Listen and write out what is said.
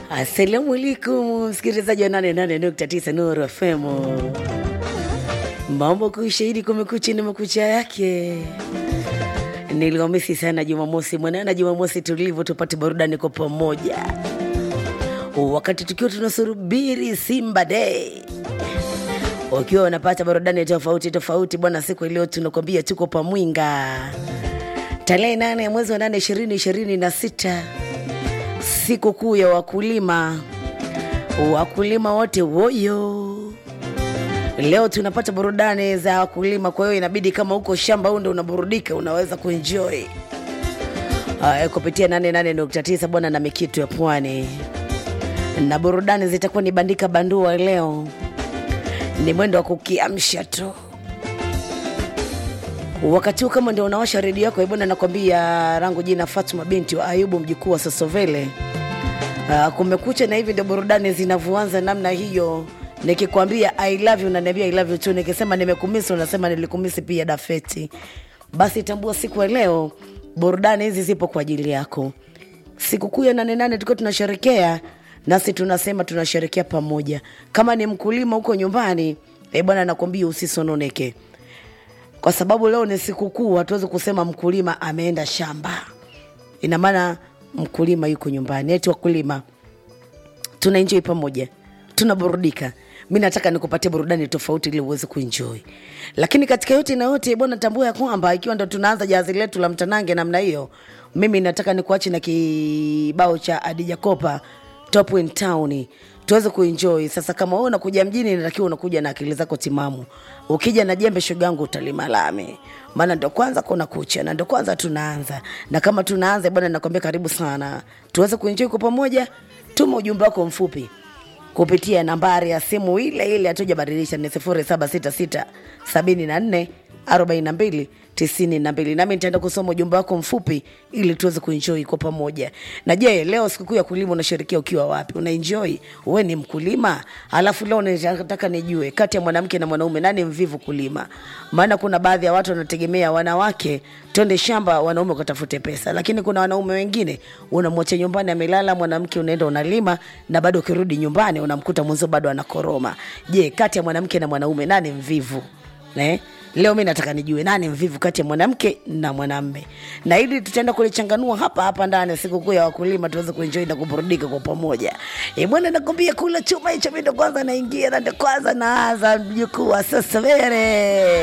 Assalamu alaikum, msikilizaji wa 88.9 Nuru FM. Mambo kushahidi kumekucha na makucha yake. Niliwamisi sana Jumamosi mwanana, Jumamosi tulivu tupate burudani kwa pamoja. Wakati tukiwa tunasubiri Simba Day. Ukiwa unapata burudani tofauti bwana, siku leo tunakwambia tuko Pamwinga. Tarehe 8 ya mwezi wa 8 2026. Siku kuu ya wakulima. Wakulima wote woyo. Leo tunapata burudani za wakulima, kwa hiyo inabidi kama uko shamba ndio unaburudika, unaweza kuenjoy. Kupitia 88.9 bwana na mikitu ya Pwani. Na burudani zitakuwa ni bandika bandua leo. Ni mwendo wa kukiamsha tu. Wakati huu kama ndio unawasha redio yako, bwana nakwambia rangu jina Fatuma binti wa Ayubu mjukuu wa Sosovele. Kumekucha na hivi ndio burudani zinavyoanza namna hiyo. Nikikwambia I love you unaniambia I love you too, nikisema nimekumisi unasema nilikumisi pia Dafeti. Basi tambua siku ya leo burudani hizi zipo kwa ajili yako. Siku kuu ya 8 tuko tunasherehekea, nasi tunasema tunasherehekea pamoja. Kama ni mkulima huko nyumbani, bwana nakwambia usisononeke. Kwa sababu leo ni siku kuu, hatuwezi kusema mkulima ameenda shamba. Ina maana mkulima yuko nyumbani. Eti wakulima tunaenjoy pamoja, tunaburudika. Mimi nataka nikupatie burudani tofauti ili uweze kuenjoy. Lakini katika yote na yote bwana tambua ya kwamba ikiwa ndo tunaanza jazi letu la mtanange namna hiyo, mimi nataka nikuache na kibao cha Adija Kopa Top in Town tuweze kuenjoy. Sasa kama wewe unakuja mjini, inatakiwa unakuja na akili zako timamu. Ukija na jembe shogangu utalima lami. Maana ndio kwanza kuna kucha na ndio kwanza tunaanza. Na kama tunaanza bwana nakwambia karibu sana. Tuweze kuenjoy kwa pamoja. Tuma ujumbe wako mfupi kupitia nambari ya simu ile hatujabadilisha, ni 0766 74 42 92. Nami nitaenda kusoma ujumbe wako mfupi ili tuweze kuenjoy kwa pamoja. Na je, leo sikukuu ya kulima unasherehekea ukiwa wapi? Unaenjoy? Wewe ni mkulima? Alafu leo nataka nijue kati ya mwanamke na mwanaume nani mvivu kulima? Maana kuna baadhi ya watu wanategemea wanawake twende shamba, wanaume kutafute pesa. Lakini kuna wanaume wengine unamwacha nyumbani amelala, mwanamke unaenda unalima, na bado ukirudi nyumbani unamkuta mwanzo bado anakoroma. Je, kati ya mwanamke na mwanaume nani mvivu? Leo mimi nataka nijue nani mvivu kati ya mwanamke na mwanamume. Na ili tutaenda kulichanganua hapa ndani siku kuu ya wakulima tuweze kuenjoy na kuburudika kwa pamoja. Bwana nakwambia kula chuma hicho mimi ndo kwanza naingia na ndo kwanza naanza mjukuu wa Sosovele.